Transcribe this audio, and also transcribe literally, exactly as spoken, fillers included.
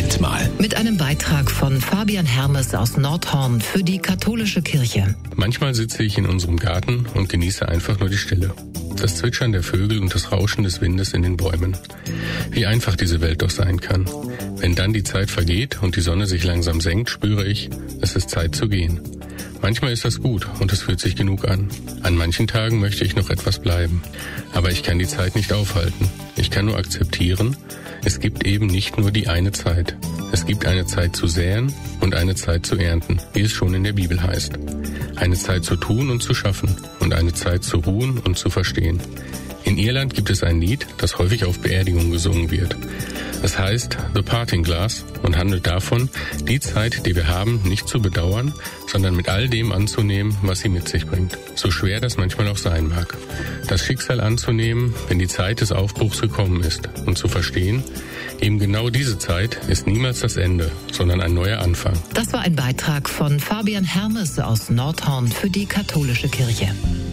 Moment mal. Mit einem Beitrag von Fabian Hermes aus Nordhorn für die katholische Kirche. Manchmal sitze ich in unserem Garten und genieße einfach nur die Stille. Das Zwitschern der Vögel und das Rauschen des Windes in den Bäumen. Wie einfach diese Welt doch sein kann. Wenn dann die Zeit vergeht und die Sonne sich langsam senkt, spüre ich, es ist Zeit zu gehen. Manchmal ist das gut und es fühlt sich genug an. An manchen Tagen möchte ich noch etwas bleiben. Aber ich kann die Zeit nicht aufhalten. Ich kann nur akzeptieren, es gibt eben nicht nur die eine Zeit. Es gibt eine Zeit zu säen und eine Zeit zu ernten, wie es schon in der Bibel heißt. Eine Zeit zu tun und zu schaffen und eine Zeit zu ruhen und zu verstehen. In Irland gibt es ein Lied, das häufig auf Beerdigungen gesungen wird. Es heißt The Parting Glass und handelt davon, die Zeit, die wir haben, nicht zu bedauern, sondern mit all dem anzunehmen, was sie mit sich bringt. So schwer das manchmal auch sein mag. Das Schicksal anzunehmen, wenn die Zeit des Aufbruchs gekommen ist und zu verstehen, eben genau diese Zeit ist niemals das Ende, sondern ein neuer Anfang. Das war ein Beitrag von Fabian Hermes aus Nordhorn für die katholische Kirche.